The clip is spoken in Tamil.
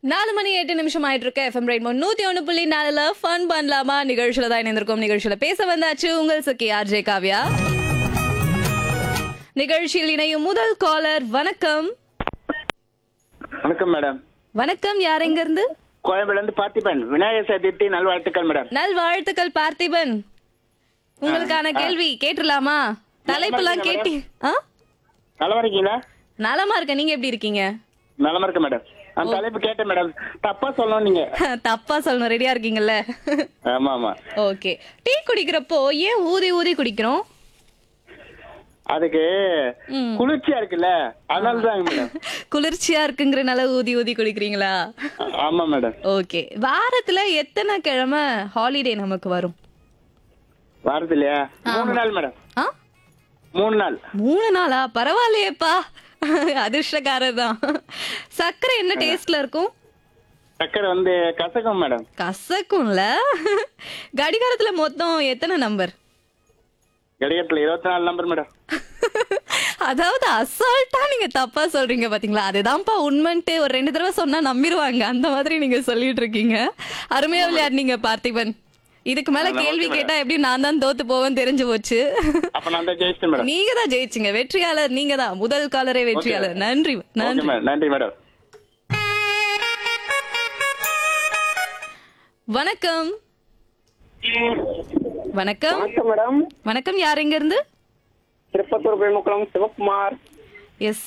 4:08 ஆயிட்டு இருக்க எஃப்எம் ரெயின்போ 101.4 ஃபன் பண்ணலாமா நிகழ்ச்சியில தான் இணைந்திருக்கோம். நிகழ்ச்சியில பேச வந்தாச்சு உங்கள் சகி ஆர்ஜே காவ்யா. நிகழ்ச்சியில் இணையும் முதல் காலர். வணக்கம். வணக்கம் மேடம். வணக்கம். யார் எங்க இருந்து? கோயம்பேடுல இருந்து பார்த்திபன். விநாயகர் சதுர்த்தி நல்வாழ்த்துக்கள் மேடம். நல்வாழ்த்துக்கள் பார்த்திபன். உங்களுக்கான கேள்வி கேட்டுலாமா? தலைப்பெல்லாம் கேட்டி நலமா இருக்கீங்களா? நலமா இருக்க. நீங்க எப்படி இருக்கீங்க? நலமா இருக்க மேடம். அந்த தலைப்பு கேட்டேன் மேடம். தப்பா சொல்லணும் நீங்க. தப்பா சொல்லணும். ரெடியா இருக்கீங்கல்ல? ஆமா ஆமா. ஓகே. டீ குடிக்கிறப்போ ஏன் ஊதி ஊதி குடிக்கிறோம்? அதுக்கு குளிர்ச்சியா இருக்குல்ல, அதனால தான் மேடம். குளிர்ச்சியா இருக்குங்கறனால ஊதி ஊதி குடிக்கிறீங்களா? ஆமா மேடம். ஓகே. வாரத்துல எத்தனை கிழமை ஹாலிடே நமக்கு வரும்? வாரத்துலயா 3 நாள் மேடம். 3 நாள். 3 நாளா? பரவாயில்லையேப்பா, அதிர்ஷ்டக்காரர் தான். சக்கரை என்ன டேஸ்ட்ல இருக்கும்? சக்கரை கசக்கும் மேடம். கசக்கும்ல. கடிகாரத்துல மொத்தம் எத்தனை நம்பர்? கடிகாரத்துல 24 number madam. அதாவது அசால்ட்டா நீங்க தப்பா சொல்றீங்க பாத்தீங்களா? அதுதான்ப்பா உண்மைன்ட்டு ஒரு 2 தடவை சொன்னா நம்பிடுவாங்க. அந்த மாதிரி நீங்க சொல்லிட்டு இருக்கீங்க. அருமையா விளையாடுனீங்க பார்த்திபன். இதுக்கு மேல கேள்வி கேட்டா எப்படி நான் தான் தோத்து போவேன்னு தெரிஞ்சு போச்சு. அப்ப நான் தான் ஜெயிச்சேன் மேடம். நீங்க தான் ஜெயிச்சீங்க. வெற்றியாளர் நீங்க தான். முதல் காலரே வெற்றியாளர். நன்றி நன்றி நன்றி மேடம். வணக்கம். வணக்கம். வணக்கம் மேடம். வணக்கம். யார் எங்க இருந்து? திருப்பத்தூர் பெருமக்குளம் சிவகுமார். எஸ்